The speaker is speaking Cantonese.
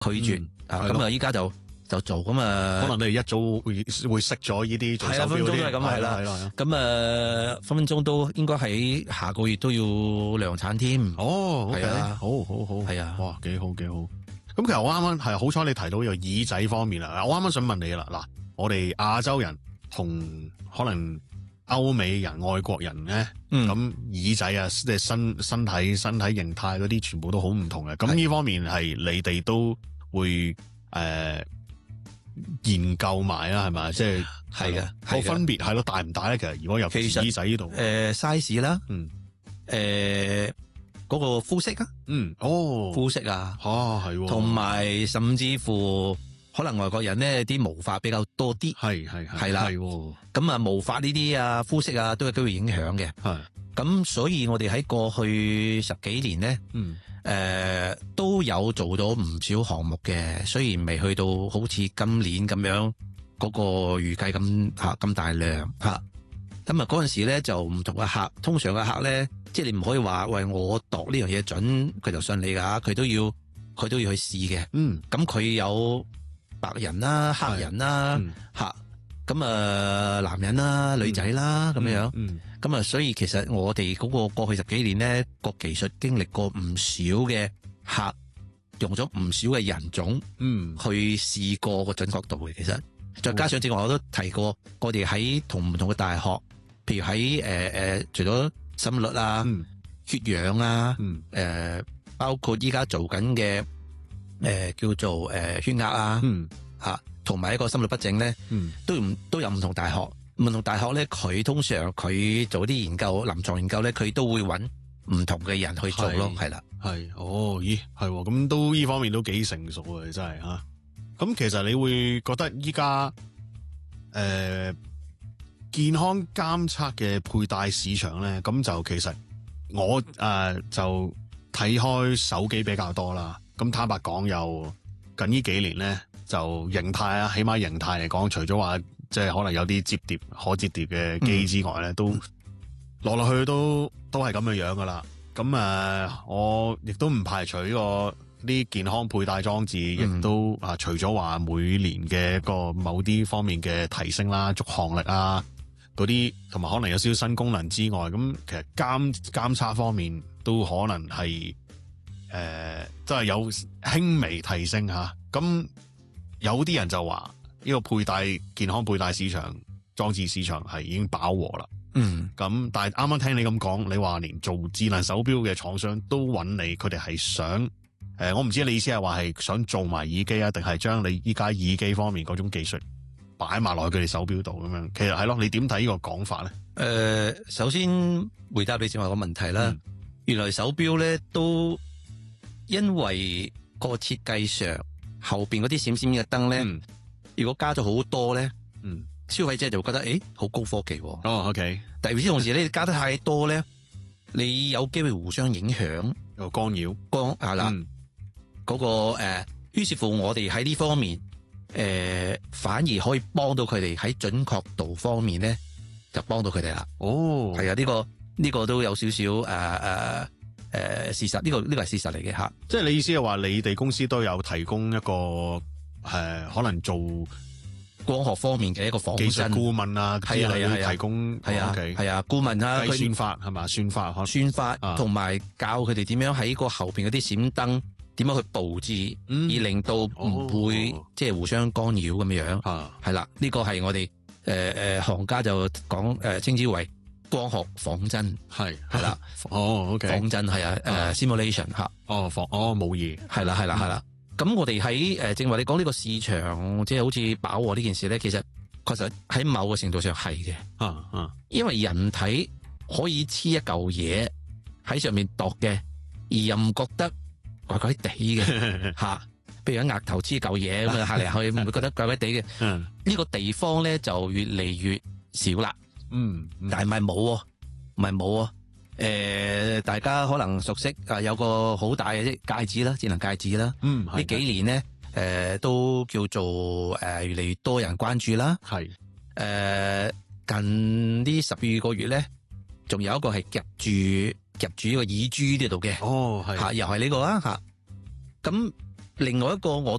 絕咁依家就做咁啊， 可能你哋一早會識咗呢啲做手錶嗰啲， 分分鐘都係咁係啦，咁分分鐘都應該喺下個月都要量產添。 哦，係啊， 好， 係啊， 哇，幾好。咁其實我啱啱係好彩你提到呢個耳仔方面啦，我啱啱想問你啦，嗱，我哋亞洲人同可能歐美人、外國人咧，咁耳仔啊，即係身體形態嗰啲，全部都好唔同嘅。咁呢方面係你哋都會研究埋啦，係咪？即係係嘅， 個分別係咯，大唔大咧？其實如果有耳仔呢度 ，size 啦，嗰個膚色啊，膚色啊， 係， 同埋甚至乎可能外國人咧啲毛髮比較多啲，係啦，咁啊毛髮呢啲啊膚色啊都有機會影響嘅，咁所以我哋喺過去10幾年咧，都有做咗唔少項目嘅，雖然未去到好似今年咁樣嗰個預計咁大量吓，咁啊嗰陣時咧就唔同嘅客，通常嘅客咧。即係你唔可以話喂，我度呢樣嘢準，佢就信你噶，佢都要去試嘅。咁佢有白人啦、黑人啦，咁男人啦、女仔啦咁樣。咁啊，所以其實我哋嗰個過去10幾年咧，個技術經歷過唔少嘅客，用咗唔少嘅人種，去試過個準確度嘅。其實再加上正話我都提過，我哋喺同唔同嘅大學，譬如喺除咗心率啊、血氧啊，包括依家做緊嘅叫做血壓啊，同埋一個心律不整咧，都有唔同大學，唔同大學咧，佢通常佢做啲研究、臨床研究咧，佢都會揾唔同嘅人去做咯，係啦， 咦，係咁都呢方面都幾成熟啊，真係吓。咁其實你會覺得依家健康監測嘅佩戴市場咧，咁就其實我就睇開手機比較多啦。咁坦白講，又近呢幾年咧，就形態啊，起碼形態嚟講，除咗話即係可能有啲可摺疊嘅機之外咧，都落去都係咁嘅樣噶啦。咁我亦都唔排除呢個啲健康佩戴裝置，亦都除咗話每年嘅一個某啲方面嘅提升啦、續航力啊。嗰啲同埋可能有少少新功能之外，咁其實監測方面都可能係真係有輕微提升吓。咁有啲人就話呢個健康佩戴市場裝置市場係已經飽和啦。咁但係啱啱聽你咁講，你話連做智能手錶嘅廠商都揾你，佢哋係想我唔知你意思係話係想做埋耳機啊，定係將你依家耳機方面嗰種技術擺埋落去佢哋手錶度咁樣，其實係咯，你點睇呢個講法咧？ 首先回答你正話個問題啦。原來手錶咧都因為個設計上後邊嗰啲閃閃嘅燈咧，如果加咗好多咧，消費者就會覺得好高科技。 OK。但係與此同時咧，你加得太多咧，你有機會互相影響， 有干擾。 係啦，嗰個於是乎我哋喺呢方面。反而可以幫到佢哋喺準確度方面咧，就幫到佢哋啦。係啊，呢個都有少少事實，呢個係事實嚟嘅吓。 即係你意思係話，你哋公司都有提供一個可能做光學方面嘅一個仿真技術顧問啊，提供係啊顧問啊， 計算法係嘛， 算法同埋教佢哋點樣喺個後邊嗰啲閃燈。點樣去佈置，而令到唔會即係互相干擾咁樣樣，係啦，呢個係我哋行家就講稱之為光學仿真，係啦 ，OK， 仿真係simulation 吓， 模擬， 係啦，咁我哋喺正話你講呢個市場即係好似飽和呢件事咧，其實確實喺某個程度上係嘅，因為人體可以黐一嚿嘢喺上面度嘅，而又唔覺得怪怪地嘅吓，譬如喺額頭黐嚿嘢咁啊，行嚟去唔會覺得怪怪地嘅。呢個地方咧就越嚟越少啦。但係唔係冇喎。大家可能熟悉有個好大嘅戒指啦，智能戒指啦。呢幾年咧都叫做越嚟越多人關注啦。係近呢12個月咧，仲有一個係夾住呢個耳珠呢度嘅。係又係呢個啊吓。咁另外一個我